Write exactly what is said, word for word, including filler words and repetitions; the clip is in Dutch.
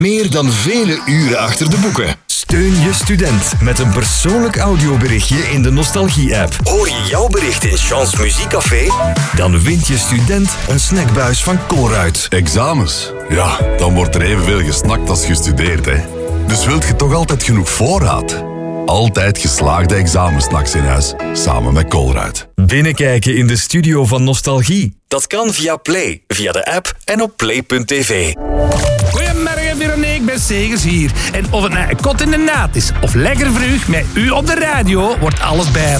Meer dan vele uren achter de boeken. Steun je student met een persoonlijk audioberichtje in de Nostalgie-app. Hoor je jouw bericht in Chance Muziekcafé? Dan wint je student een snackbuis van Colruyt. Examens? Ja, dan wordt er evenveel gesnakt als gestudeerd, hè. Dus wilt je toch altijd genoeg voorraad? Altijd geslaagde examensnacks in huis, samen met Colruyt. Binnenkijken in de studio van Nostalgie. Dat kan via Play, via de app en op play punt tv. Goedemorgen Veronique, ben Segers hier. En of het nou een kot in de naad is of lekker vroeg met u op de radio, wordt alles bij